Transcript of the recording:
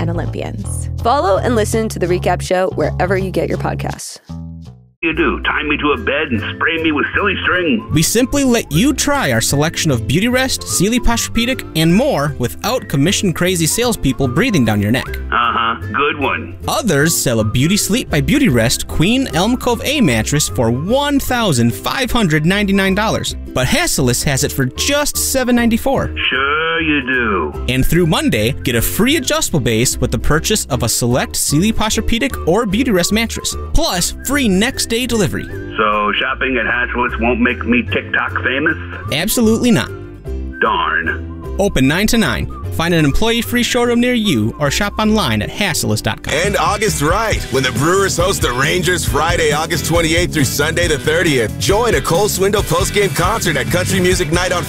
Olympians. Follow and listen to The Recap Show wherever you get your podcasts. You do? Tie me to a bed and spray me with silly string? We simply let you try our selection of Beautyrest, Sealy Posturepedic, and more without commission-crazy salespeople breathing down your neck. Good one. Others sell a Beauty Sleep by Beautyrest Queen Elm Cove A mattress for $1,599, but Hassellus has it for just $794. Sure you do. And through Monday, get a free adjustable base with the purchase of a select Sealy Posturepedic or Beautyrest mattress, plus free next-day delivery. So shopping at Hassellus won't make me TikTok famous? Absolutely not. Darn. Open 9 to 9. Find an employee-free showroom near you or shop online at Hassellus.com. And August right, when the Brewers host the Rangers Friday, August 28th through Sunday the 30th. Join a Cole Swindle post-game concert at Country Music Night on